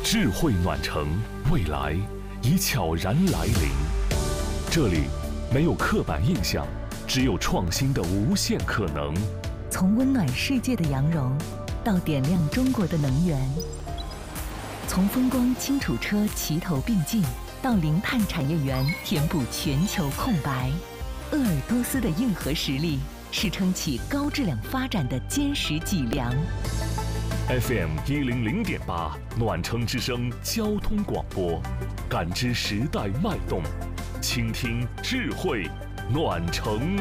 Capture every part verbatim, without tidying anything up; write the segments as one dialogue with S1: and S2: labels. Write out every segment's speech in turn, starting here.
S1: 智慧暖城，未来已悄然来临。这里没有刻板印象，只有创新的无限可能。
S2: 从温暖世界的羊绒，到点亮中国的能源；从风光轻楚车齐头并进，到零碳产业园填补全球空白。鄂尔多斯的硬核实力，是撑起高质量发展的坚实脊梁。
S1: F M 一零零点八，暖城之声交通广播，感知时代脉动，倾听智慧暖城。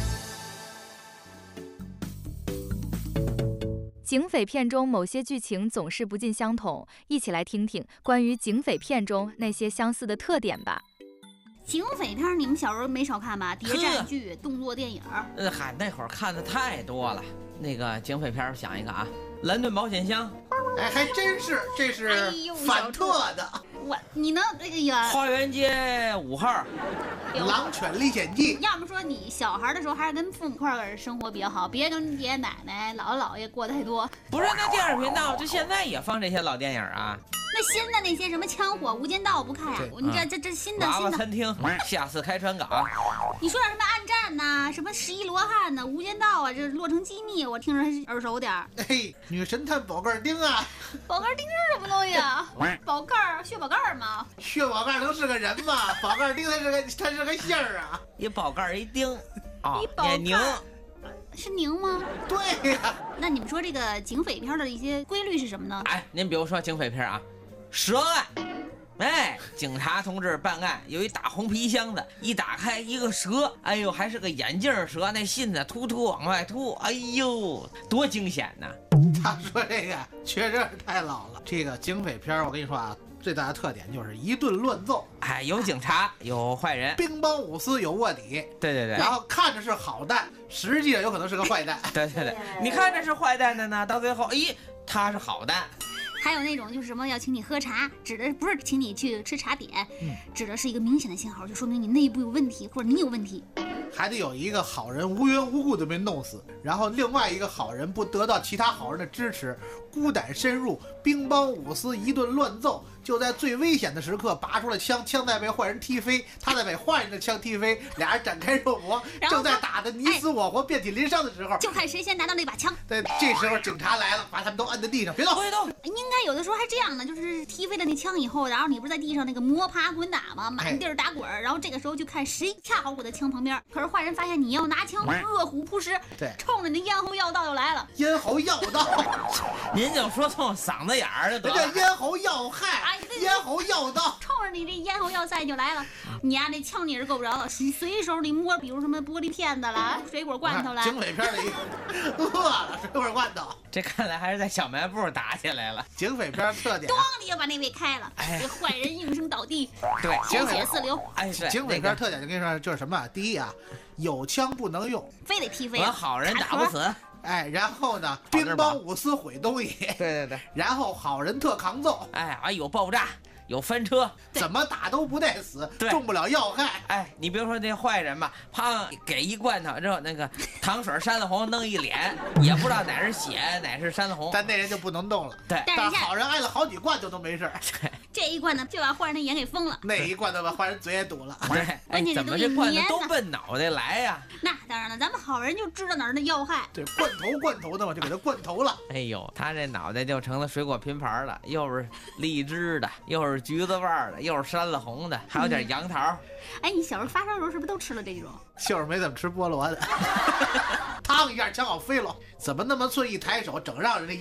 S3: 警匪片中某些剧情总是不尽相同，一起来听听关于警匪片中那些相似的特点吧。
S4: 警匪片你们小时候没少看吧？谍战剧、动作电影。
S5: 呃，嗨，那会儿看的太多了。那个警匪片，我想一个啊，《蓝盾保险箱》。
S6: 哎，还真是，这是反特的。
S4: 哎、我，你能哎呀？
S5: 花园街五号。
S6: 狼犬历险记。
S4: 要么说你小孩的时候还是跟父母一块儿生活比较好，别跟爷爷奶奶、姥姥姥爷过太多。
S5: 不是，那电视频道这现在也放这些老电影啊。
S4: 那新的那些什么枪火、无间道不看呀、啊？你这这这新的
S5: 娃娃
S4: 新的
S5: 餐厅、下次开船港。
S4: 你说点什么暗战呐、啊，什么十一罗汉呐、啊，无间道啊，这洛城机密，我听着还是耳熟点儿。
S6: 哎，女神探宝盖丁啊！
S4: 宝盖丁是什么东西啊？宝盖儿，血宝盖儿吗？
S6: 血宝盖能是个人吗？宝盖丁它是个它是个馅儿啊！
S5: 一宝盖一丁，哦，
S4: 一宝
S5: 拧。
S4: 是拧吗？
S6: 对呀、啊。
S4: 那你们说这个警匪片的一些规律是什么呢？
S5: 哎，您比如说警匪片啊，蛇案。哎，警察同志办案，有一大红皮箱子，一打开一个蛇，哎呦，还是个眼镜蛇，那信呢突突往外突，哎呦，多惊险呐！
S6: 他说这个确实太老了。这个警匪片，我跟你说啊，最大的特点就是一顿乱揍。
S5: 哎，有警察，有坏人，
S6: 兵帮五司有卧底。
S5: 对对对。
S6: 然后看着是好蛋，实际上有可能是个坏蛋。
S5: 对对对，你看着是坏蛋的呢，到最后，咦，他是好蛋。
S4: 还有那种就是什么要请你喝茶，指的不是请你去吃茶点，嗯、指的是一个明显的信号，就说明你内部有问题或者你有问题。
S6: 还得有一个好人无缘无故的被弄死，然后另外一个好人不得到其他好人的支持，孤胆深入，兵帮五司一顿乱揍，就在最危险的时刻拔出了枪，枪在被坏人踢飞，他在被坏人的枪踢飞，俩人展开肉搏，正在打得你死我活、遍体鳞伤的时候，
S4: 就看谁先拿到那把枪。
S6: 对，这时候警察来了，把他们都按在地上，别动，
S5: 别动。
S4: 应该有的时候还这样的，就是踢飞了那枪以后，然后你不是在地上那个摸爬滚打吗？满地儿打滚，然后这个时候就看谁恰好躲在枪旁边。可是坏人发现你要拿枪，饿虎扑食，
S6: 对，
S4: 冲着你的咽喉要道就来了。
S6: 咽喉要道，
S5: 您就说冲嗓子眼儿就得了。
S6: 人家咽喉要害，哎、咽喉要道，
S4: 冲着你这咽喉要塞就来了。你呀、啊，那枪你是够不着了，你随手你摸，比如什么玻璃片子了、水果罐头了。
S6: 警匪片里饿了，水果罐头。
S5: 这看来还是在小卖部打起来了。
S6: 警匪片特点，
S4: 咣你就把那位开了，哎、这坏人应声倒地，
S5: 对，
S4: 鲜血四流。
S5: 哎，对，
S6: 警匪片特点就跟你说就是什么？第一啊，有枪不能用，
S4: 非得踢飞，
S5: 我好人打不死。
S6: 哎，然后呢，兵帮五司毁东西，
S5: 对对对，
S6: 然后好人特抗揍，
S5: 哎啊，有爆炸。有翻车，
S6: 怎么打都不带死，中不了要害。
S5: 哎，你比如说这坏人吧，啪给一罐头之后，那个糖水山子红弄一脸，也不知道哪是血哪是山子红，
S6: 但那人就不能动了。
S5: 对，
S6: 但好人挨了好几罐头都没事。
S4: 这一罐呢，就把坏人的眼给封了，
S6: 那一罐头把坏人嘴也堵了。
S5: 对，哎，怎么这罐头都奔脑袋来呀？
S4: 那当然了，咱们好人就知道哪儿的要害。
S6: 对，罐头罐头的嘛，就给他罐头了。
S5: 哎呦，他这脑袋就成了水果拼盘了，又是荔枝的，又是橘子味儿的，又是山子红的，还有点杨桃。嗯、
S4: 哎，你小时候发烧的时候是不是都吃了这种？
S6: 就是没怎么吃菠萝的，烫一下枪好飞了，怎么那么寸？一抬手，整让人家